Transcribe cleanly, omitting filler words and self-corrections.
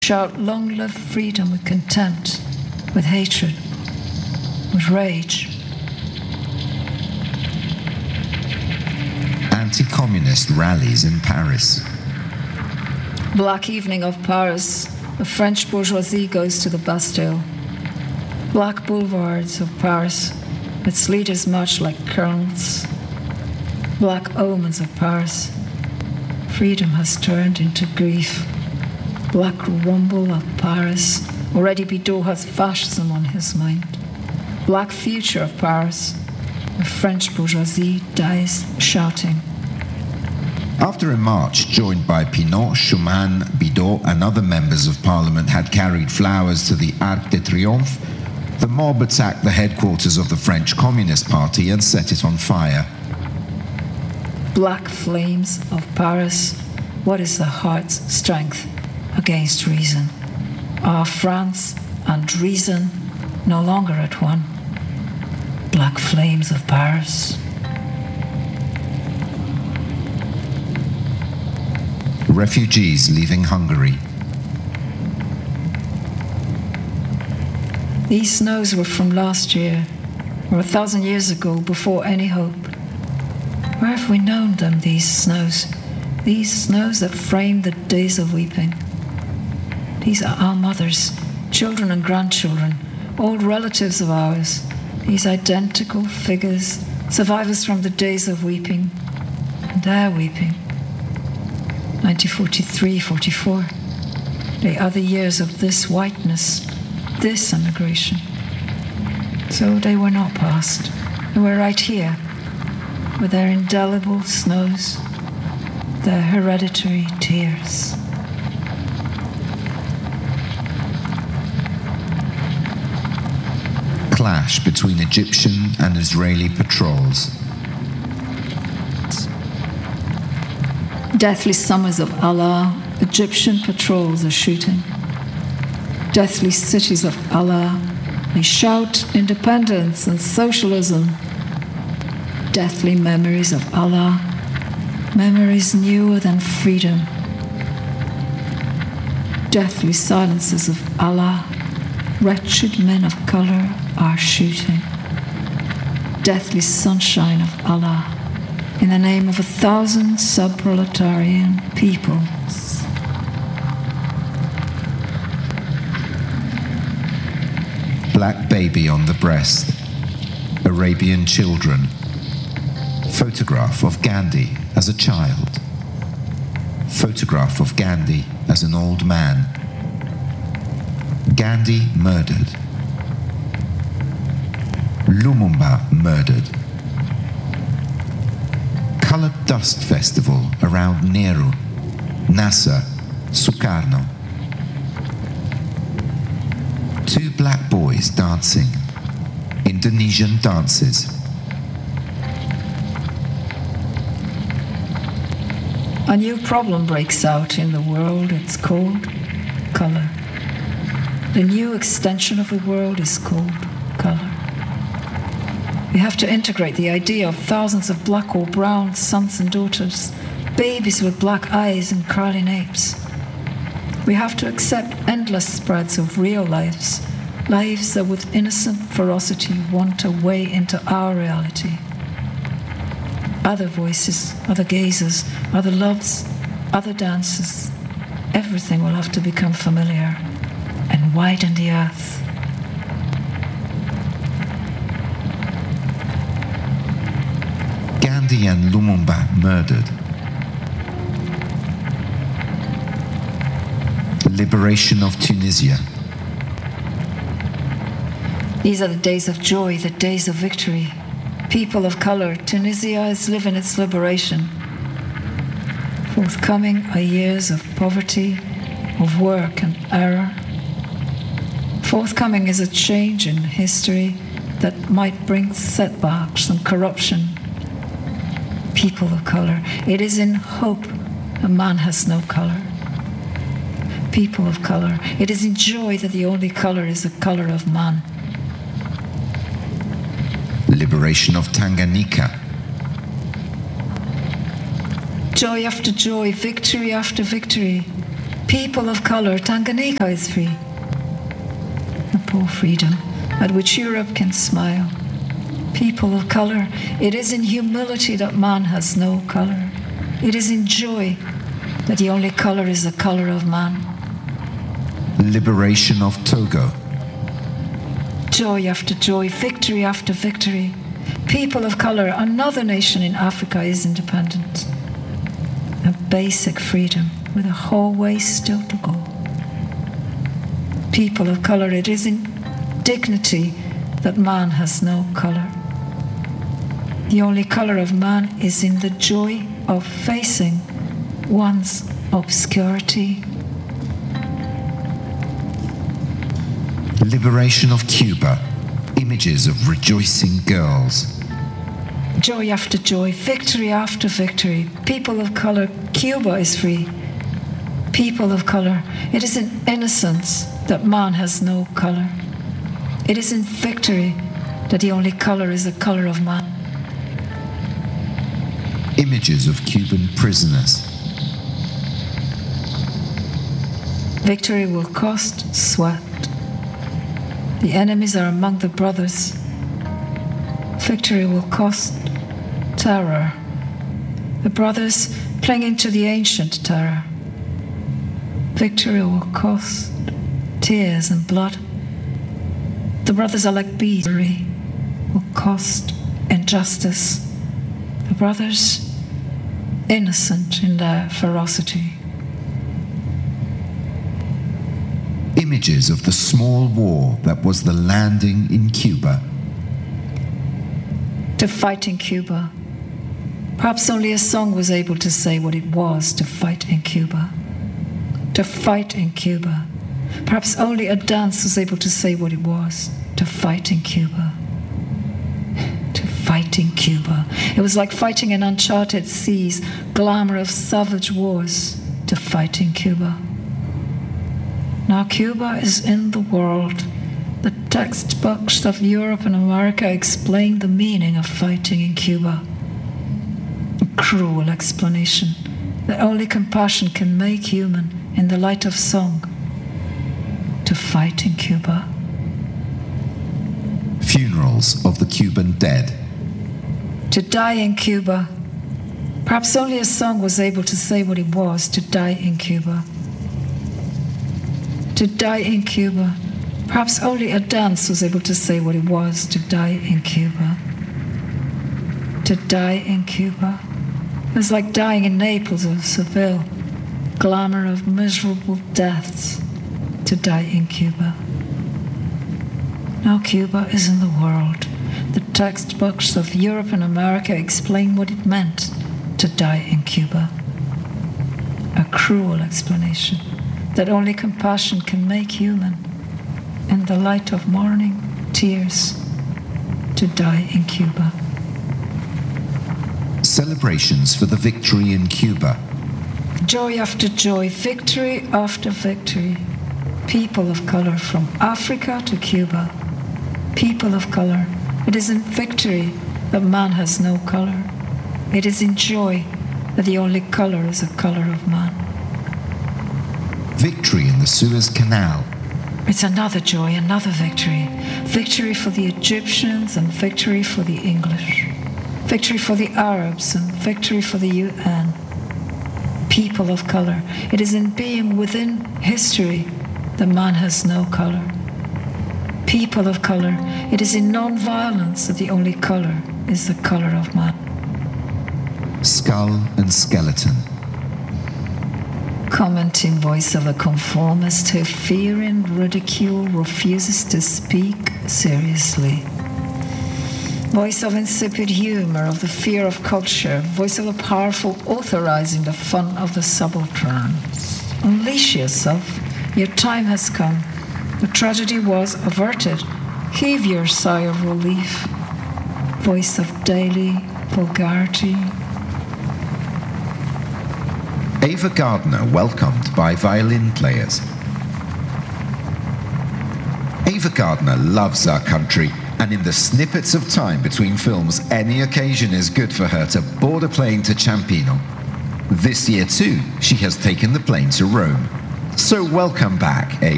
Shout, long live freedom, with contempt, with hatred, with rage. Anti-communist rallies in Paris. Black evening of Paris, the French bourgeoisie goes to the Bastille. Black boulevards of Paris, its leaders march like colonels. Black omens of Paris, freedom has turned into grief. Black rumble of Paris, already Bidot has fascism on his mind. Black future of Paris, the French bourgeoisie dies shouting. After a march joined by Pinot, Schuman, Bidot and other members of parliament had carried flowers to the Arc de Triomphe, the mob attacked the headquarters of the French Communist Party and set it on fire. Black flames of Paris, what is the heart's strength against reason? Are France and reason no longer at one? Black flames of Paris. Refugees leaving Hungary. These snows were from last year, or 1,000 years ago, before any hope. Where have we known them, these snows that frame the days of weeping? These are our mothers, children and grandchildren, old relatives of ours, these identical figures, survivors from the days of weeping, and their weeping. 1943, 44. They are the years of this whiteness, this immigration. So they were not past. They were right here, with their indelible snows, their hereditary tears. Clash between Egyptian and Israeli patrols. Deathly summers of Allah, Egyptian patrols are shooting. Deathly cities of Allah, they shout independence and socialism. Deathly memories of Allah, memories newer than freedom. Deathly silences of Allah, wretched men of color are shooting. Deathly sunshine of Allah, in the name of 1,000 sub-proletarian peoples. Black baby on the breast. Arabian children. Photograph of Gandhi as a child. Photograph of Gandhi as an old man. Gandhi murdered. Lumumba murdered. Colored Dust Festival around Nehru, Nasser, Sukarno. 2 black boys dancing. Indonesian dances. A new problem breaks out in the world. It's called color. The new extension of the world is called color. We have to integrate the idea of thousands of black or brown sons and daughters, babies with black eyes and curly napes. We have to accept endless spreads of real lives, lives that with innocent ferocity want a way into our reality. Other voices, other gazes, other loves, other dances, everything will have to become familiar and widen the earth. Gandhi and Lumumba murdered. Liberation of Tunisia. These are the days of joy, the days of victory. People of color, Tunisia is living its liberation. Forthcoming are years of poverty, of work and error. Forthcoming is a change in history that might bring setbacks and corruption. People of color, it is in hope a man has no color. People of color, it is in joy that the only color is the color of man. Liberation of Tanganyika. Joy after joy, victory after victory. People of color, Tanganyika is free. A poor freedom at which Europe can smile. People of color, it is in humility that man has no color. It is in joy that the only color is the color of man. Liberation of Togo. Joy after joy, victory after victory. People of color, another nation in Africa is independent. A basic freedom with a whole way still to go. People of color, it is in dignity that man has no color. The only color of man is in the joy of facing one's obscurity. Liberation of Cuba. Images of rejoicing girls. Joy after joy, victory after victory. People of color, Cuba is free. People of color, it is in innocence that man has no color. It is in victory that the only color is the color of man. Images of Cuban prisoners. Victory will cost sweat. The enemies are among the brothers. Victory will cost terror. The brothers clinging to the ancient terror. Victory will cost tears and blood. The brothers are like bees. Victory will cost injustice. The brothers innocent in their ferocity. Images of the small war that was the landing in Cuba. To fight in Cuba. Perhaps only a song was able to say what it was to fight in Cuba. To fight in Cuba. Perhaps only a dance was able to say what it was to fight in Cuba. To fight in Cuba. It was like fighting in uncharted seas, glamour of savage wars, to fight in Cuba. Now Cuba is in the world. The textbooks of Europe and America explain the meaning of fighting in Cuba. A cruel explanation that only compassion can make human in the light of song. To fight in Cuba. Funerals of the Cuban dead. To die in Cuba. Perhaps only a song was able to say what it was to die in Cuba. To die in Cuba. Perhaps only a dance was able to say what it was to die in Cuba. To die in Cuba. It was like dying in Naples or Seville. Glamour of miserable deaths. To die in Cuba. Now Cuba is in the world. The textbooks of Europe and America explain what it meant to die in Cuba. A cruel explanation that only compassion can make human. In the light of morning, tears, to die in Cuba. Celebrations for the victory in Cuba. Joy after joy, victory after victory. People of color from Africa to Cuba. People of color. It is in victory that man has no color. It is in joy that the only color is the color of man. Victory in the Suez Canal. It's another joy, another victory. Victory for the Egyptians and victory for the English. Victory for the Arabs and victory for the UN. People of color. It is in being within history that man has no color. People of color. It is in non-violence that the only color is the color of man. Skull and skeleton. Commenting voice of a conformist who, fearing ridicule, refuses to speak seriously. Voice of insipid humor, of the fear of culture. Voice of a powerful authorizing the fun of the subaltern. Unleash yourself. Your time has come. The tragedy was averted. Heave your sigh of relief. Voice of daily vulgarity. Ava Gardner welcomed by violin players. Ava Gardner loves our country, and in the snippets of time between films, any occasion is good for her to board a plane to Ciampino. This year too, she has taken the plane to Rome. So welcome back,